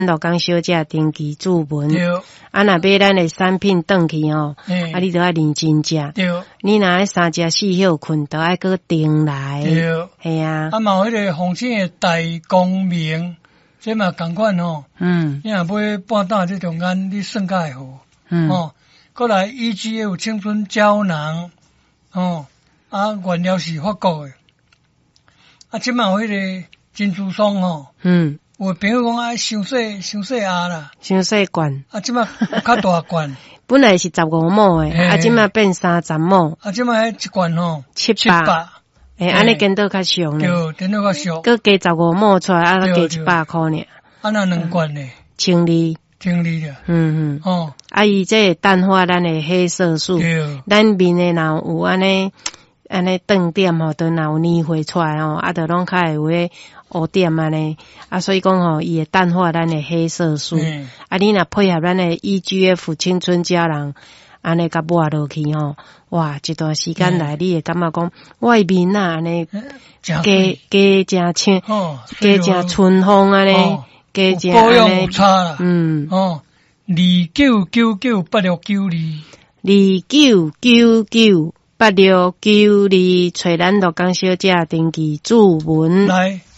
陆港小姐登记注文。 对。 啊，若买咱的产品转去吼，啊，你都要认真食。 对。 你若爱3食4休困，都爱搁订来。 对。 系啊。 啊，嘛有迄个风险的大光明，这嘛共款吼。你若买半打这种间，你算较会好。过来 EGF 青春胶囊，原料是法国的。啊，即嘛有迄个珍珠霜吼。有朋友讲爱伤细啦， 伤细罐。 啊，即嘛有较大罐。 本来是15毛诶，啊，即嘛变30毛。 啊，即嘛迄一罐吼 700。安尼跟倒较俗呢。 对，跟倒较俗。 搁加15毛出来，啊，加100块呢。 啊，那2罐呢 ？1200 的。 啊，伊这会淡化咱的黑色素。 对。 咱面诶若有安尼顿点吼，都若有年岁出来吼，啊，都拢较会有迄黑点安尼。啊，所以讲吼，伊会淡化咱的黑色素。啊，你若配合咱的 EGF 青春胶囊，安尼甲抹落去吼，哇，一段时间来，你会感觉讲，我的面啊安尼加真青，加真春风安尼，加真保养有差啦。 29998692，找咱陆港小姐登记注文。 来。